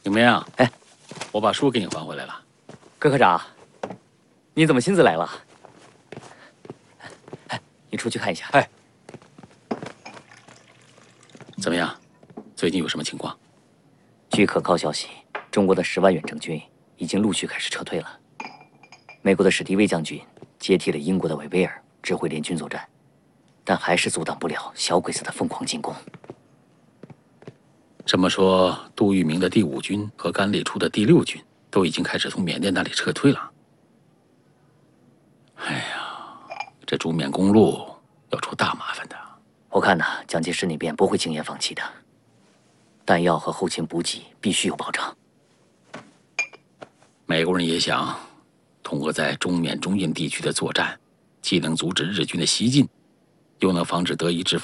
景明啊， 哎， 我把书给你还回来了。 柯科长，你怎么亲自来了？哎，你出去看一下。 哎，怎么样？最近有什么情况？ 据可靠消息，中国的10万远征军已经陆续开始撤退了。美国的史迪威将军接替了英国的韦威尔，指挥联军作战，但还是阻挡不了小鬼子的疯狂进攻。 这么说，杜聿明的第5军和甘立初的第6军都已经开始从缅甸那里撤退了。哎呀，这中缅公路要出大麻烦的。 我看呢，蒋介石那边不会轻言放弃的，弹药和后勤补给必须有保障。 美国人也想通过在中缅中印地区的作战，既能阻止日军的西进，又能防止德意志